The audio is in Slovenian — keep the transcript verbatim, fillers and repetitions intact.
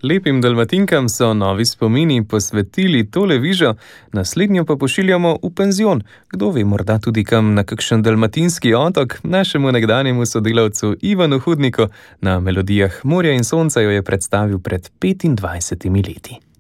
Lepim Dalmatinkam so novi spomini posvetili tole vižo, naslednjo pa pošiljamo v penzion. Kdo ve, morda tudi kam na kakšen dalmatinski otok, našemu nekdanjemu sodelavcu Ivanu Hudniku. Na melodijah Morja in sonca jo je predstavil pred petindvajsetimi leti.